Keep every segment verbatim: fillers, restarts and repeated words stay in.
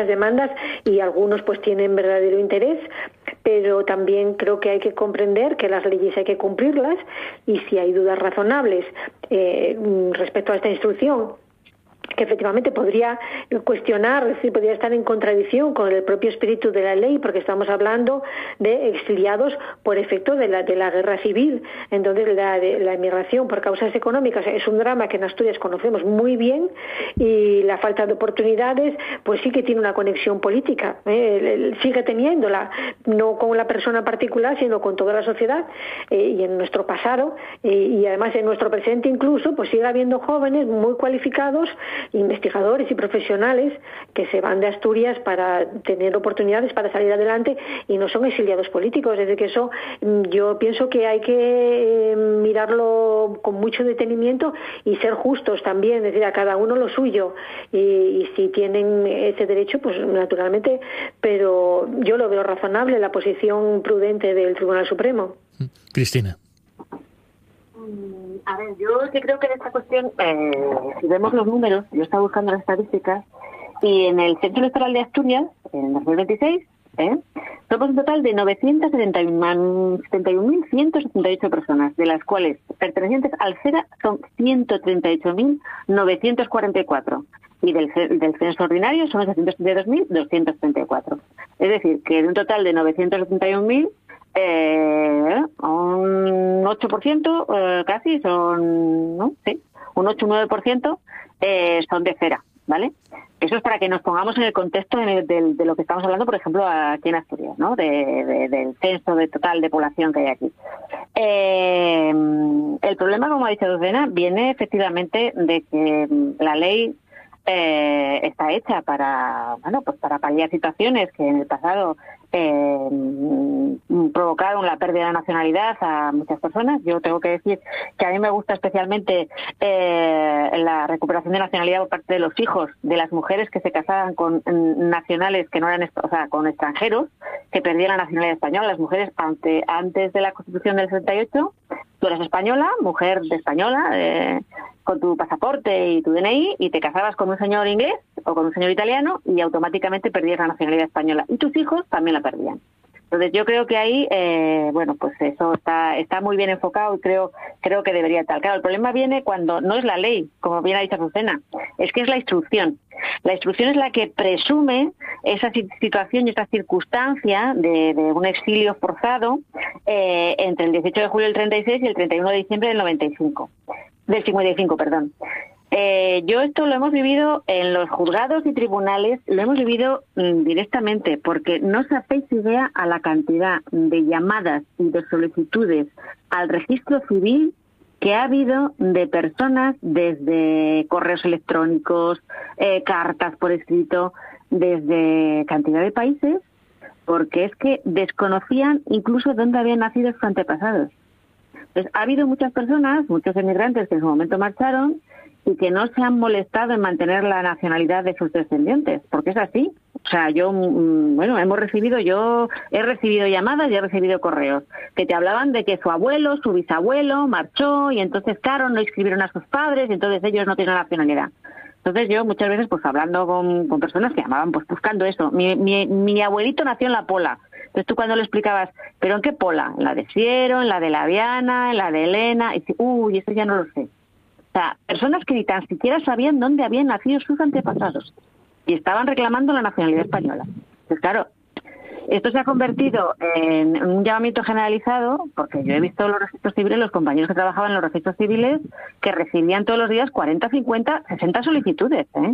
estas demandas y algunos pues tienen verdadero interés, pero también creo que hay que comprender que las leyes hay que cumplirlas y si hay dudas razonables eh, respecto a esta instrucción, que efectivamente podría cuestionar, si podría estar en contradicción con el propio espíritu de la ley, porque estamos hablando de exiliados por efecto de la de la guerra civil. Entonces la, de, la inmigración por causas económicas es un drama que en Asturias conocemos muy bien, y la falta de oportunidades pues sí que tiene una conexión política, ¿eh? Sigue teniéndola, no con la persona particular, sino con toda la sociedad, eh, y en nuestro pasado, eh, y además en nuestro presente incluso, pues sigue habiendo jóvenes muy cualificados, investigadores y profesionales que se van de Asturias para tener oportunidades para salir adelante y no son exiliados políticos. Es decir, que eso yo pienso que hay que mirarlo con mucho detenimiento y ser justos también, es decir, a cada uno lo suyo, y, y si tienen ese derecho, pues naturalmente, pero yo lo veo razonable, la posición prudente del Tribunal Supremo. Cristina. A ver, yo sí creo que en esta cuestión, eh, si vemos los números, yo estaba buscando las estadísticas, y en el Censo Electoral de Asturias, en dos mil veintiséis, ¿eh? somos un total de novecientos setenta y un mil ciento setenta y ocho personas, de las cuales pertenecientes al CERA son ciento treinta y ocho mil novecientos cuarenta y cuatro, y del, del censo ordinario son setecientos treinta y dos mil doscientos treinta y cuatro. Es decir, que de un total de novecientos setenta y un mil, Eh, un ocho por ciento eh, casi son, ¿no? Sí, un ocho o nueve por ciento eh, son de cera, ¿vale? Eso es para que nos pongamos en el contexto de, de, de lo que estamos hablando, por ejemplo, aquí en Asturias, ¿no? De, de, del censo de total de población que hay aquí. Eh, el problema, como ha dicho Lucena, viene efectivamente de que la ley eh, está hecha para, bueno, pues para paliar situaciones que en el pasado Eh, provocaron la pérdida de nacionalidad a muchas personas. Yo tengo que decir que a mí me gusta especialmente eh, la recuperación de nacionalidad por parte de los hijos de las mujeres que se casaban con nacionales que no eran, o sea, con extranjeros que perdían la nacionalidad española. Las mujeres ante, antes de la Constitución del setenta y ocho, tú eras española, mujer de española, eh, con tu pasaporte y tu D N I, y te casabas con un señor inglés o con un señor italiano y automáticamente perdías la nacionalidad española, y tus hijos también la perdían. Entonces yo creo que ahí, eh, bueno, pues eso está está muy bien enfocado, y creo creo que debería estar. Claro, el problema viene cuando no es la ley, como bien ha dicho Azucena, es que es la instrucción. La instrucción es la que presume esa situación y esa circunstancia de, de un exilio forzado eh, entre el dieciocho de julio del treinta y seis y el treinta y uno de diciembre del noventa y cinco, del cincuenta y cinco, perdón. Eh, yo esto lo hemos vivido en los juzgados y tribunales, lo hemos vivido mm, directamente, porque no os hacéis idea a la cantidad de llamadas y de solicitudes al registro civil que ha habido de personas desde correos electrónicos, eh, cartas por escrito, desde cantidad de países, porque es que desconocían incluso dónde habían nacido sus antepasados. Entonces, ha habido muchas personas, muchos emigrantes que en su momento marcharon y que no se han molestado en mantener la nacionalidad de sus descendientes, porque es así. O sea, yo, bueno, hemos recibido, yo he recibido llamadas y he recibido correos que te hablaban de que su abuelo, su bisabuelo marchó y entonces, claro, no inscribieron a sus padres y entonces ellos no tienen nacionalidad. Entonces yo muchas veces, pues hablando con, con personas que llamaban, pues buscando eso. Mi, mi, mi abuelito nació en La Pola. Entonces tú cuando le explicabas, ¿pero en qué Pola? ¿En la de Siero, en la de Laviana, en la de Elena? Y dice, uy, eso ya no lo sé. O sea, personas que ni tan siquiera sabían dónde habían nacido sus antepasados y estaban reclamando la nacionalidad española. Pues claro, esto se ha convertido en un llamamiento generalizado, porque yo he visto los registros civiles, los compañeros que trabajaban en los registros civiles, que recibían todos los días cuarenta, cincuenta, sesenta solicitudes, ¿eh?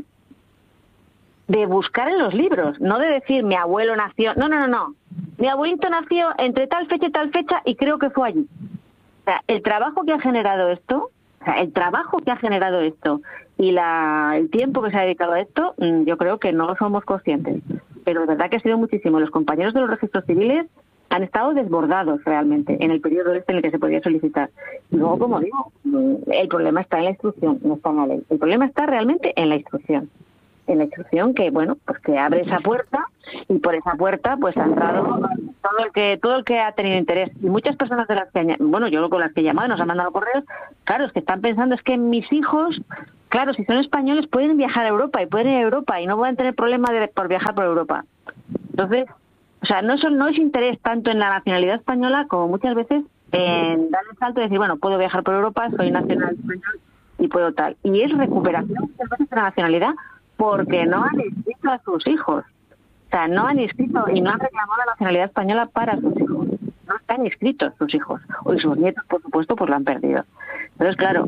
De buscar en los libros, no de decir mi abuelo nació, no, no, no, no, mi abuelito nació entre tal fecha y tal fecha y creo que fue allí. O sea, el trabajo que ha generado esto, o sea, el trabajo que ha generado esto y la, el tiempo que se ha dedicado a esto, yo creo que no somos conscientes. Pero de verdad que ha sido muchísimo. Los compañeros de los registros civiles han estado desbordados realmente en el periodo este en el que se podía solicitar. Y luego, como digo, el problema está en la instrucción, no está en la ley. El problema está realmente en la instrucción. En la instrucción que, bueno, pues que abre esa puerta, y por esa puerta pues ha entrado todo el que todo el que ha tenido interés. Y muchas personas de las que, bueno, yo con las que he llamado, nos han mandado correos, claro, es que están pensando, es que mis hijos claro, si son españoles pueden viajar a Europa y pueden ir a Europa y no van a tener problema de, por viajar por Europa. Entonces, o sea, no, son, no es interés tanto en la nacionalidad española como muchas veces en dar el salto y decir, bueno, puedo viajar por Europa, soy nacional español y puedo tal. Y es recuperación muchas veces de la nacionalidad porque no han inscrito a sus hijos. O sea, no han inscrito y no han reclamado la nacionalidad española para sus hijos. No están inscritos sus hijos. Y sus nietos, por supuesto, pues lo han perdido. Entonces, claro,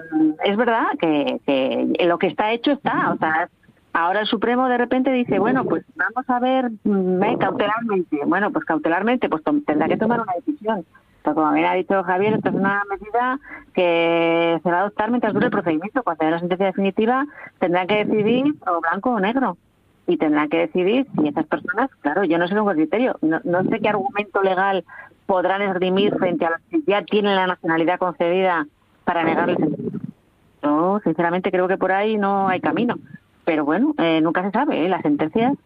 es verdad que, que lo que está hecho está. O sea, ahora el Supremo de repente dice, bueno, pues vamos a ver eh, cautelarmente. Bueno, pues cautelarmente, pues tendrá que tomar una decisión. Pero como bien ha dicho Javier, esta es una medida que se va a adoptar mientras dure el procedimiento. Cuando haya una sentencia definitiva, tendrán que decidir o blanco o negro. Y tendrán que decidir si esas personas, claro, yo no sé ningún criterio, no, no sé qué argumento legal podrán esgrimir frente a los que ya tienen la nacionalidad concedida para negarles el título. Yo, sinceramente, creo que por ahí no hay camino. Pero bueno, eh, nunca se sabe, ¿eh? Las sentencias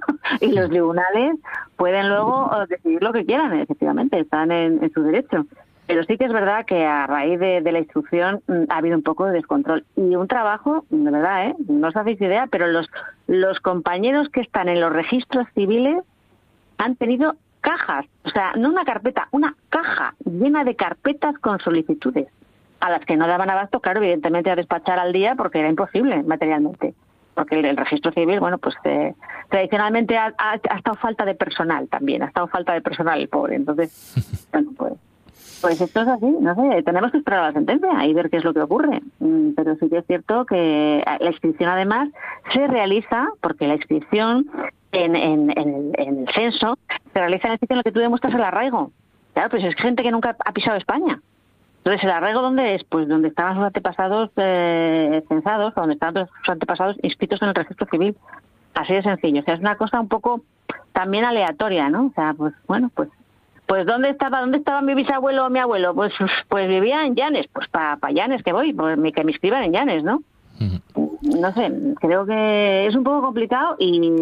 y los tribunales pueden luego decidir lo que quieran, efectivamente, están en, en su derecho. Pero sí que es verdad que a raíz de, de la instrucción mmm, ha habido un poco de descontrol. Y un trabajo, de verdad, ¿eh? No os hacéis idea, pero los, los compañeros que están en los registros civiles han tenido cajas, o sea, no una carpeta, una caja llena de carpetas con solicitudes, a las que no daban abasto, claro, evidentemente, a despachar al día porque era imposible materialmente. Porque el, el registro civil, bueno, pues eh, tradicionalmente ha, ha, ha estado falta de personal también, ha estado falta de personal el pobre. Entonces, bueno, pues... Pues esto es así, no sé, tenemos que esperar a la sentencia y ver qué es lo que ocurre. Pero sí que es cierto que la inscripción además se realiza, porque la inscripción en, en, en, el, en el censo se realiza en el sitio en el que tú demuestras el arraigo. Claro, pues es gente que nunca ha pisado España. Entonces, ¿el arraigo dónde es? Pues donde estaban sus antepasados eh, censados, o donde estaban sus antepasados inscritos en el registro civil. Así de sencillo. O sea, es una cosa un poco también aleatoria, ¿no? O sea, pues bueno, pues... Pues ¿dónde estaba dónde estaba mi bisabuelo o mi abuelo? Pues pues vivía en Llanes, pues para pa Llanes que voy, pues que me inscriban en Llanes, ¿no? Uh-huh. No sé, creo que es un poco complicado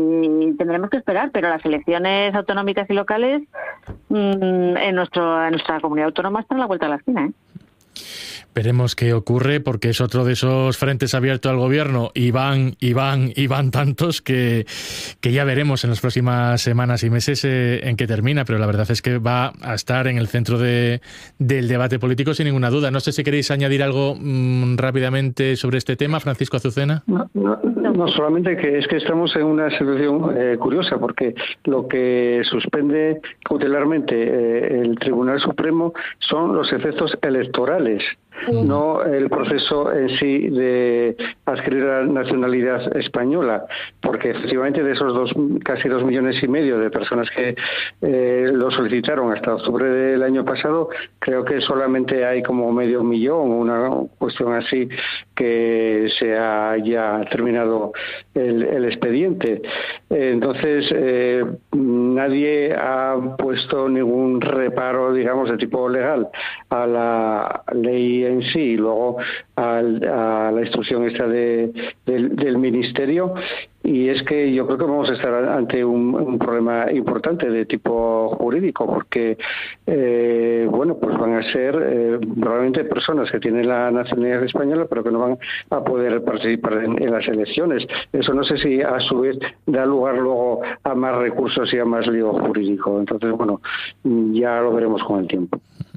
y tendremos que esperar, pero las elecciones autonómicas y locales mmm, en nuestro en nuestra comunidad autónoma están a la vuelta de la esquina, ¿eh? Veremos qué ocurre, porque es otro de esos frentes abiertos al gobierno y van, y van, y van tantos que, que ya veremos en las próximas semanas y meses eh, en qué termina, pero la verdad es que va a estar en el centro de, del debate político sin ninguna duda. No sé si queréis añadir algo mmm, rápidamente sobre este tema, Francisco Azucena. No, no, no, solamente que es que estamos en una situación eh, curiosa, porque lo que suspende cautelarmente eh, el Tribunal Supremo son los efectos electorales, no el proceso en sí de adquirir la nacionalidad española, porque efectivamente de esos dos casi dos millones y medio de personas que eh, lo solicitaron hasta octubre del año pasado, creo que solamente hay como medio millón, una cuestión así, que se haya terminado el, el expediente. Entonces eh, nadie ha puesto ningún reparo, digamos, de tipo legal a la ley en sí y luego al, a la instrucción esta de, del, del Ministerio, y es que yo creo que vamos a estar ante un, un problema importante de tipo jurídico, porque eh, bueno, pues van a ser eh, probablemente personas que tienen la nacionalidad española pero que no van a poder participar en, en las elecciones. Eso no sé si a su vez da lugar luego a más recursos y a más lío jurídico. Entonces, bueno, ya lo veremos con el tiempo.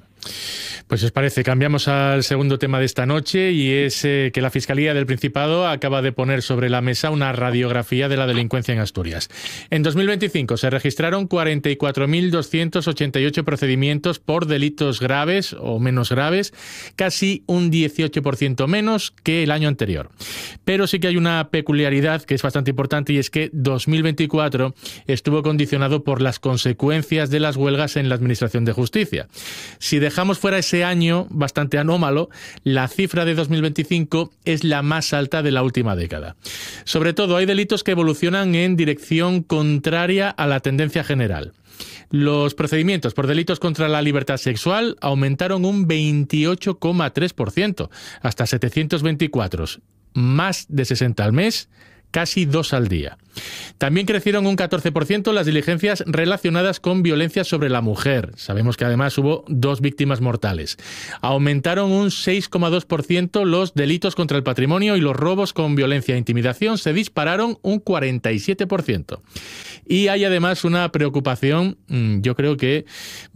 Pues os parece, cambiamos al segundo tema de esta noche, y es eh, que la Fiscalía del Principado acaba de poner sobre la mesa una radiografía de la delincuencia en Asturias. En dos mil veinticinco se registraron cuarenta y cuatro mil doscientos ochenta y ocho procedimientos por delitos graves o menos graves, casi un dieciocho por ciento menos que el año anterior. Pero sí que hay una peculiaridad que es bastante importante, y es que dos mil veinticuatro estuvo condicionado por las consecuencias de las huelgas en la Administración de Justicia. Si dejamos fuera ese año bastante anómalo, la cifra de dos mil veinticinco es la más alta de la última década. Sobre todo, hay delitos que evolucionan en dirección contraria a la tendencia general. Los procedimientos por delitos contra la libertad sexual aumentaron un veintiocho coma tres por ciento, hasta setecientos veinticuatro, más de sesenta al mes casi dos al día. También crecieron un catorce por ciento las diligencias relacionadas con violencia sobre la mujer. Sabemos que además hubo dos víctimas mortales. Aumentaron un seis coma dos por ciento los delitos contra el patrimonio y los robos con violencia e intimidación se dispararon un cuarenta y siete por ciento. Y hay además una preocupación, yo creo que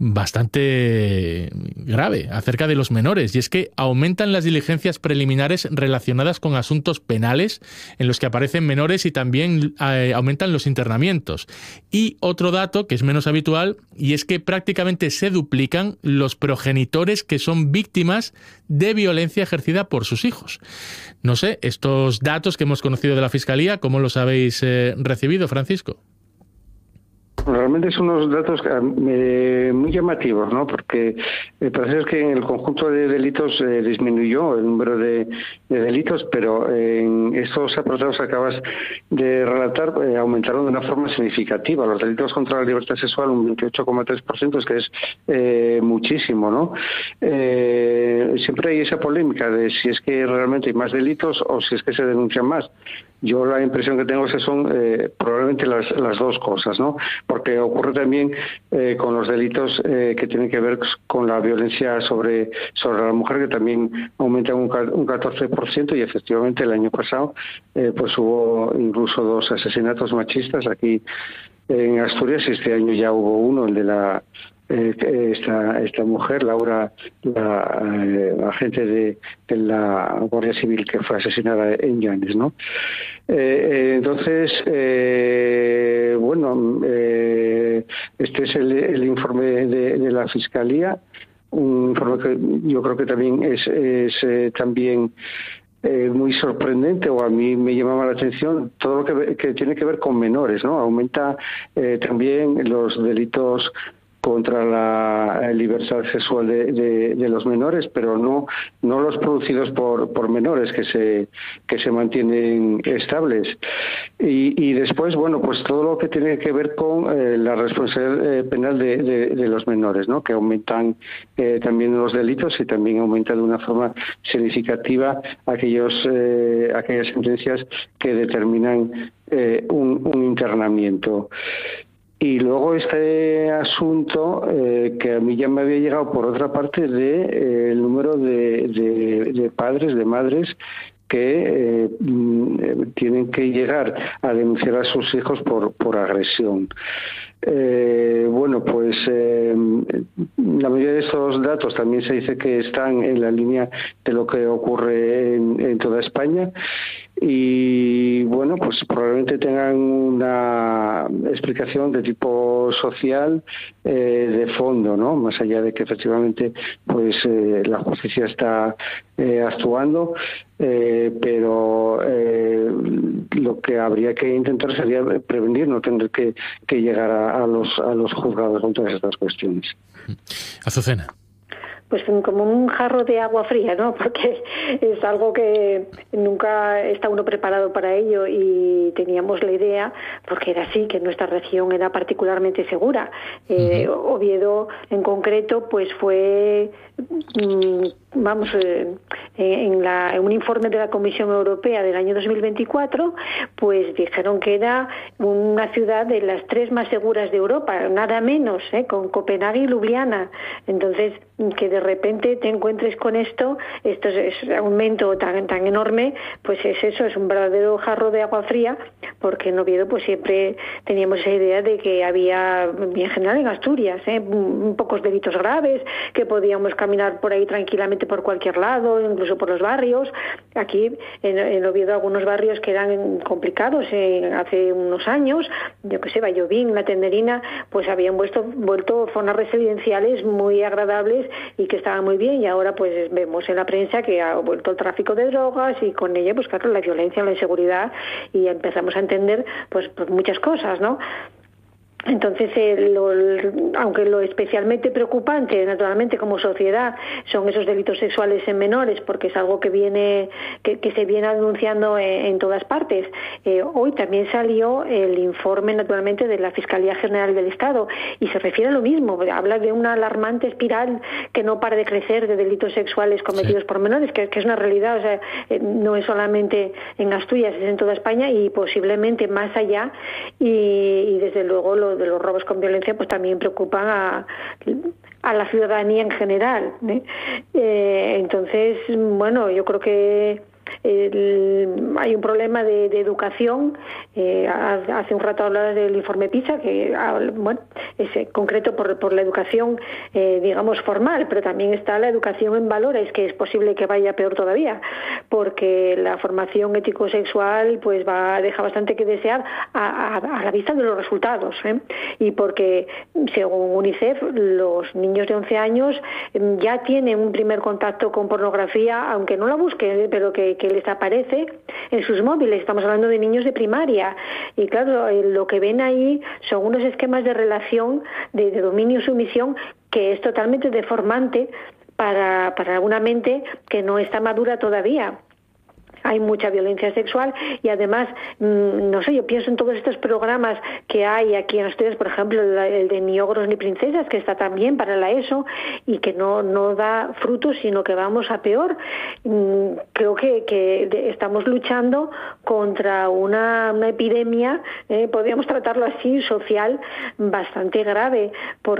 bastante grave, acerca de los menores, y es que aumentan las diligencias preliminares relacionadas con asuntos penales en los que aparecen menores y también eh, aumentan los internamientos. Y otro dato que es menos habitual, y es que prácticamente se duplican los progenitores que son víctimas de violencia ejercida por sus hijos. No sé, estos datos que hemos conocido de la Fiscalía, ¿cómo los habéis eh, recibido, Francisco? Realmente son unos datos eh, muy llamativos, ¿no? Porque eh, parece que en el conjunto de delitos eh, disminuyó el número de, de delitos, pero en estos apartados que acabas de relatar eh, aumentaron de una forma significativa. Los delitos contra la libertad sexual un veintiocho coma tres por ciento, es que es eh, muchísimo, ¿no? Eh, siempre hay esa polémica de si es que realmente hay más delitos o si es que se denuncian más. Yo la impresión que tengo es que son eh, probablemente las, las dos cosas, ¿no? Porque ocurre también eh, con los delitos eh, que tienen que ver con la violencia sobre sobre la mujer, que también aumenta un, un catorce por ciento, y efectivamente el año pasado eh, pues hubo incluso dos asesinatos machistas aquí en Asturias, y este año ya hubo uno, el de la Eh, esta esta mujer, Laura, la eh, agente de, de la Guardia Civil que fue asesinada en Llanes, ¿no? Eh, eh, entonces, eh, bueno, eh, este es el, el informe de, de la Fiscalía, un informe que yo creo que también es, es eh, también Eh, muy sorprendente, o a mí me llamaba la atención todo lo que, que tiene que ver con menores, ¿no? Aumenta eh, también los delitos contra la libertad sexual de, de, de los menores, pero no no los producidos por por menores, que se que se mantienen estables. Y, y después, bueno, pues todo lo que tiene que ver con eh, la responsabilidad eh, penal de, de, de los menores, ¿no? Que aumentan eh, también los delitos, y también aumenta de una forma significativa aquellos eh, aquellas sentencias que determinan eh, un, un internamiento. Y luego este asunto eh, que a mí ya me había llegado por otra parte de eh, el número de, de, de padres, de madres que eh, tienen que llegar a denunciar a sus hijos por, por agresión. Eh, bueno, pues eh, la mayoría de estos datos también se dice que están en la línea de lo que ocurre en, en toda España, y bueno, pues probablemente tengan una explicación de tipo social eh, de fondo, ¿no? Más allá de que efectivamente pues eh, la justicia está eh, actuando, eh, pero eh, lo que habría que intentar sería prevenir, no tener que, que llegar a, a los a los juzgados con todas estas cuestiones. Azucena. Pues como un jarro de agua fría, ¿no? Porque es algo que nunca está uno preparado para ello, y teníamos la idea, porque era así, que nuestra región era particularmente segura. Eh, uh-huh. Oviedo, en concreto, pues fue, vamos, eh, en, la, en un informe de la Comisión Europea del año dos mil veinticuatro, pues dijeron que era una ciudad de las tres más seguras de Europa, nada menos, ¿eh? Con Copenhague y Ljubljana. Entonces, que de repente te encuentres con esto, esto es, es aumento tan tan enorme, pues es eso, es un verdadero jarro de agua fría, porque en Oviedo pues siempre teníamos esa idea de que había, en general en Asturias, ¿eh? pocos delitos graves, que podíamos caminar por ahí tranquilamente por cualquier lado, incluso por los barrios. Aquí en, en Oviedo algunos barrios que eran complicados eh, hace unos años, yo que sé, Vallovín, La Tenderina, pues habían vuelto, vuelto zonas residenciales muy agradables y que estaban muy bien, y ahora pues vemos en la prensa que ha vuelto el tráfico de drogas, y con ella pues claro la violencia, la inseguridad, y empezamos a entender pues, pues muchas cosas, ¿no? Entonces, eh, lo, aunque lo especialmente preocupante, naturalmente, como sociedad, son esos delitos sexuales en menores, porque es algo que viene, que, que se viene anunciando en, en todas partes. Eh, hoy también salió el informe, naturalmente, de la Fiscalía General del Estado y se refiere a lo mismo. Habla de una alarmante espiral que no para de crecer de delitos sexuales cometidos sí. por menores, que, que es una realidad. O sea, eh, no es solamente en Asturias, es en toda España y posiblemente más allá. Y, y desde luego lo de los robos con violencia pues también preocupan a, a la ciudadanía en general, ¿eh? Eh, entonces, bueno, yo creo que El, hay un problema de, de educación. Eh, hace un rato hablabas del informe PISA, que bueno, es concreto por, por la educación, eh, digamos, formal, pero también está la educación en valores, que es posible que vaya peor todavía, porque la formación ético-sexual pues va deja bastante que desear a, a, a la vista de los resultados, ¿eh? Y porque, según UNICEF, los niños de once años ya tienen un primer contacto con pornografía, aunque no la busquen, pero que que les aparece en sus móviles. Estamos hablando de niños de primaria y claro, lo que ven ahí son unos esquemas de relación de, de dominio-sumisión que es totalmente deformante para, para una mente que no está madura todavía. Hay mucha violencia sexual y además, no sé, yo pienso en todos estos programas que hay aquí en Asturias, por ejemplo, el de Ni ogros ni princesas, que está también para la ESO y que no, no da frutos, sino que vamos a peor. Creo que, que estamos luchando contra una, una epidemia, eh, podríamos tratarlo así, social, bastante grave,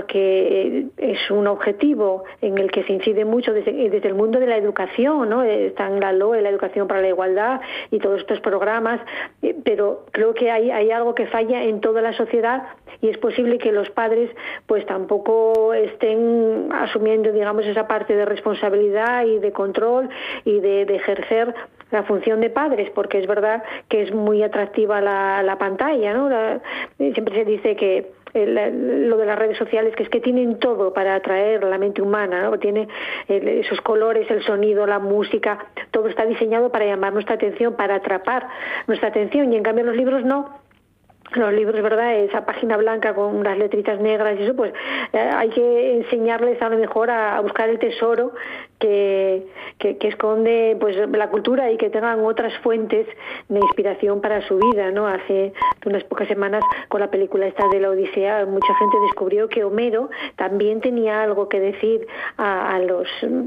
porque es un objetivo en el que se incide mucho desde, desde el mundo de la educación, ¿no? Está en la L O E, la educación para la igualdad y todos estos programas, pero creo que hay, hay algo que falla en toda la sociedad y es posible que los padres pues tampoco estén asumiendo, digamos, esa parte de responsabilidad y de control y de, de ejercer la función de padres, porque es verdad que es muy atractiva la, la pantalla, ¿no? La, siempre se dice que El, lo de las redes sociales, que es que tienen todo para atraer la mente humana, ¿no? Tiene el, esos colores, el sonido, la música, todo está diseñado para llamar nuestra atención, para atrapar nuestra atención, y en cambio los libros no. Los libros, ¿verdad? Esa página blanca con unas letritas negras y eso, pues eh, hay que enseñarles a lo mejor a, a buscar el tesoro que, que, que esconde pues la cultura y que tengan otras fuentes de inspiración para su vida, ¿no? Hace unas pocas semanas, con la película esta de la Odisea, mucha gente descubrió que Homero también tenía algo que decir a, a los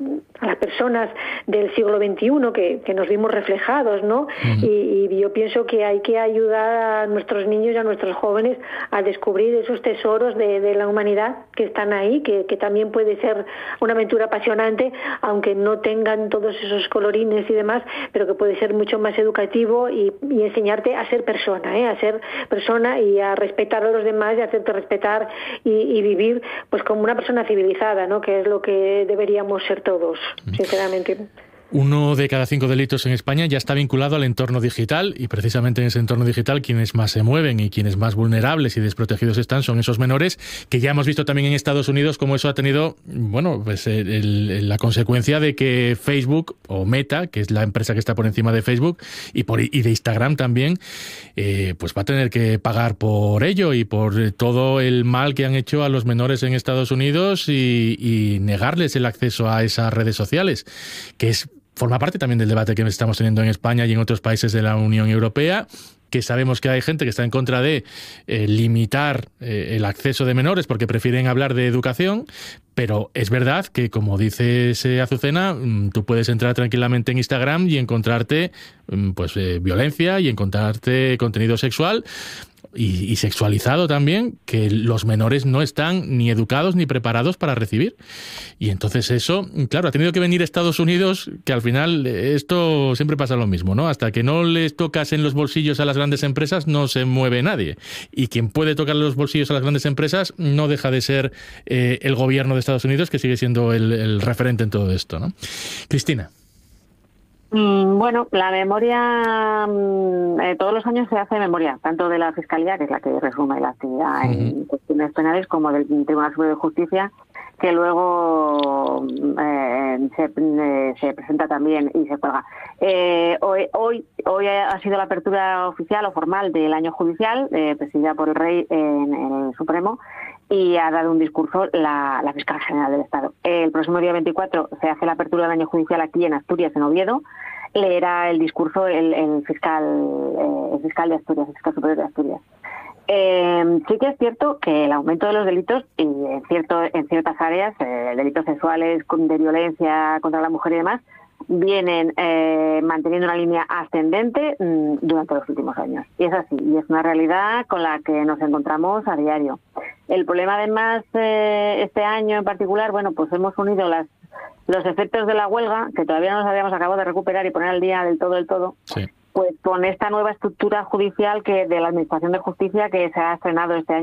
a las personas del siglo veintiuno que, que nos vimos reflejados, ¿no? Uh-huh. Y, y yo pienso que hay que ayudar a nuestros niños y a nuestros jóvenes a descubrir esos tesoros de, de la humanidad que están ahí, que, que también puede ser una aventura apasionante, aunque no tengan todos esos colorines y demás, pero que puede ser mucho más educativo y, y enseñarte a ser persona, ¿eh? a ser persona y a respetar a los demás y a hacerte respetar y, y vivir pues como una persona civilizada, ¿no? Que es lo que deberíamos ser todos, sinceramente. Uno de cada cinco delitos en España ya está vinculado al entorno digital y precisamente en ese entorno digital quienes más se mueven y quienes más vulnerables y desprotegidos están son esos menores, que ya hemos visto también en Estados Unidos cómo eso ha tenido, bueno, pues el, el, la consecuencia de que Facebook o Meta, que es la empresa que está por encima de Facebook y, por, y de Instagram también, eh, pues va a tener que pagar por ello y por todo el mal que han hecho a los menores en Estados Unidos y, y negarles el acceso a esas redes sociales, que es forma parte también del debate que estamos teniendo en España y en otros países de la Unión Europea, que sabemos que hay gente que está en contra de eh, limitar eh, el acceso de menores porque prefieren hablar de educación, pero es verdad que, como dices, eh, Azucena, tú puedes entrar tranquilamente en Instagram y encontrarte pues eh, violencia y encontrarte contenido sexual y, y sexualizado también, que los menores no están ni educados ni preparados para recibir. Y entonces eso, claro, ha tenido que venir a Estados Unidos, que al final esto siempre pasa lo mismo, ¿no? Hasta que no les tocas en los bolsillos a las grandes empresas, no se mueve nadie. Y quien puede tocar los bolsillos a las grandes empresas no deja de ser eh, el gobierno de Estados Unidos, que sigue siendo el, el referente en todo esto, ¿no? Cristina. Bueno, la memoria, eh, todos los años se hace memoria, tanto de la Fiscalía, que es la que resume la actividad uh-huh. en cuestiones penales, como del Tribunal Superior de Justicia, que luego eh, se, eh, se presenta también y se cuelga. Eh, hoy, hoy hoy ha sido la apertura oficial o formal del año judicial, eh, presidida por el Rey en, en el Supremo, y ha dado un discurso la, la Fiscal General del Estado. El próximo día veinticuatro se hace la apertura del año judicial aquí en Asturias, en Oviedo. Leerá el discurso el, el fiscal eh, el fiscal de Asturias, el fiscal superior de Asturias. Eh, sí que es cierto que el aumento de los delitos y en cierto en ciertas áreas, eh, delitos sexuales, de violencia contra la mujer y demás, vienen eh, manteniendo una línea ascendente mmm, durante los últimos años. Y es así, y es una realidad con la que nos encontramos a diario. El problema, además, eh, este año en particular, bueno, pues hemos unido las los efectos de la huelga, que todavía no nos habíamos acabado de recuperar y poner al día del todo, del todo, sí. pues con esta nueva estructura judicial que de la Administración de Justicia que se ha estrenado este año